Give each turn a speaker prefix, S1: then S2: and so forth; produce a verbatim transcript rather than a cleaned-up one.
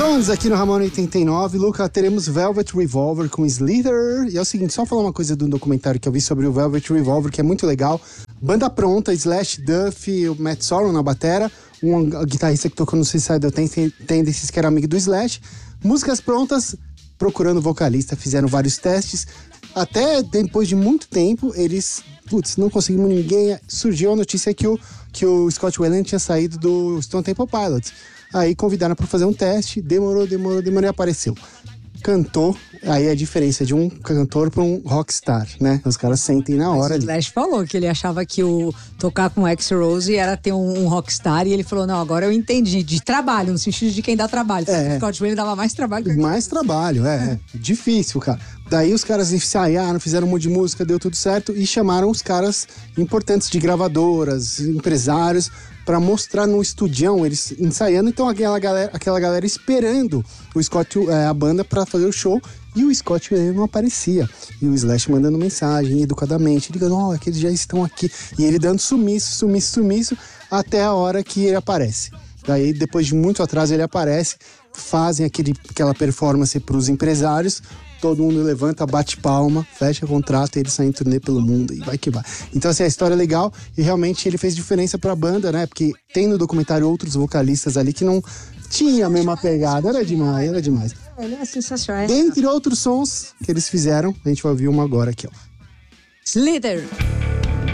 S1: Stones aqui no Ramon oitenta e nove. Luca, teremos Velvet Revolver com Slither. E é o seguinte, só falar uma coisa do documentário que eu vi sobre o Velvet Revolver, que é muito legal. Banda pronta, Slash, Duff, o Matt Sorum na batera, um guitarrista que tocou no Suicidal Tendencies, que era amigo do Slash. Músicas prontas, procurando vocalista, fizeram vários testes. Até depois de muito tempo, eles, putz, não conseguimos ninguém. Surgiu a notícia que o, que o Scott Weiland tinha saído do Stone Temple Pilots. Aí convidaram para fazer um teste, demorou, demorou, demorou e apareceu. Cantou, aí a diferença de um cantor para um rockstar, né? Os caras sentem na hora.
S2: Mas o Slash falou que ele achava que o tocar com o X-Rose era ter um, um rockstar, e ele falou, não, agora eu entendi, de trabalho, no sentido de quem dá trabalho.
S1: É.
S2: O Scott Weiland dava mais trabalho que
S1: Mais trabalho, é, é. Difícil, cara. Daí os caras ensaiaram, fizeram um monte de música, deu tudo certo e chamaram os caras importantes de gravadoras, empresários, pra mostrar no estudião, eles ensaiando. Então aquela galera, aquela galera esperando o Scott, é, a banda pra fazer o show, e o Scott não aparecia. E o Slash mandando mensagem educadamente, ligando, ó, oh, que eles já estão aqui. E ele dando sumiço, sumiço, sumiço, até a hora que ele aparece. Daí, depois de muito atraso, ele aparece, fazem aquele, aquela performance pros empresários, todo mundo levanta, bate palma, fecha contrato e ele sai em turnê pelo mundo e vai que vai. Então, assim, a história é legal e realmente ele fez diferença pra banda, né? Porque tem no documentário outros vocalistas ali que não tinha a mesma pegada. Era demais, era demais.
S2: ele é sensacional.
S1: Dentre outros sons que eles fizeram, a gente vai ouvir uma agora aqui, ó.
S2: Slither.